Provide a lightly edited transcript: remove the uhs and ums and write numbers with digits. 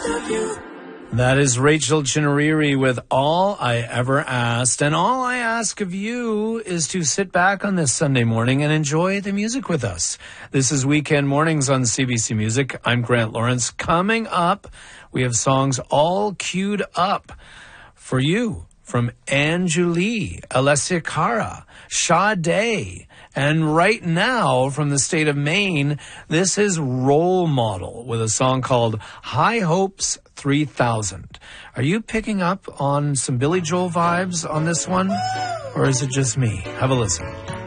That is Rachel Chinariri with All I Ever Asked. And all I ask of you is to sit back on this Sunday morning and enjoy the music with us. This is Weekend Mornings on CBC Music. I'm Grant Lawrence. Coming up, we have songs all queued up for you from Anjuli, Alessia Cara, Sade, and right now, from the state of Maine, this is Role Model with a song called High Hopes 3000. Are you picking up on some Billy Joel vibes on this one? Or is it just me? Have a listen.